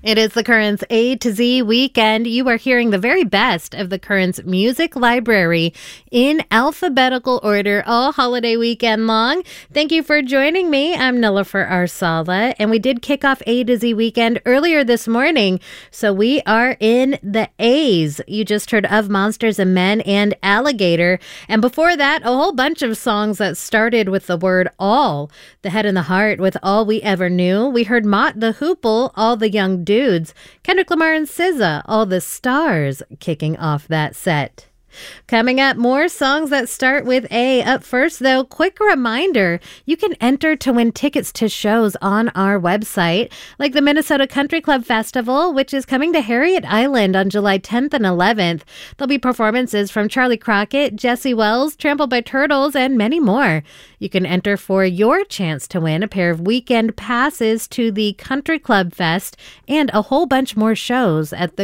It is the Currents A to Z weekend. You are hearing the very best of the Currents music library in alphabetical order all holiday weekend long. Thank you for joining me. I'm Nilofer Arsala, and we did kick off A to Z weekend earlier this morning, so we are in the A's. You just heard Of Monsters and Men and Alligator, and before that, a whole bunch of songs that started with the word all. The Head and the Heart with All We Ever Knew. We heard Mott the Hoople, All the Young Dudes. Kendrick Lamar and SZA, All the Stars, kicking off that set. Coming up, more songs that start with A. Up first, though, quick reminder, you can enter to win tickets to shows on our website, like the Minnesota Country Club Festival, which is coming to Harriet Island on July 10th and 11th. There'll be performances from Charlie Crockett, Jesse Wells, Trampled by Turtles, and many more. You can enter for your chance to win a pair of weekend passes to the Country Club Fest and a whole bunch more shows at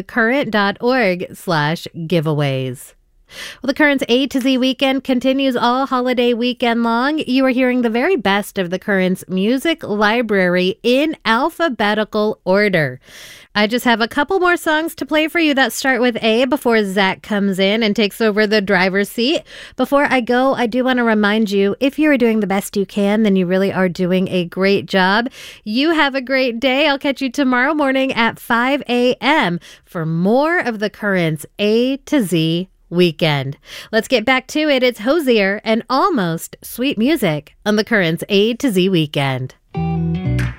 thecurrent.org/giveaways. Well, the Currents A to Z weekend continues all holiday weekend long. You are hearing the very best of the Currents music library in alphabetical order. I just have a couple more songs to play for you that start with A before Zach comes in and takes over the driver's seat. Before I go, I do want to remind you, if you are doing the best you can, then you really are doing a great job. You have a great day. I'll catch you tomorrow morning at 5 a.m. for more of the Currents A to Z weekend. Let's get back to it. It's Hozier and Almost Sweet Music on the Currents A to Z weekend.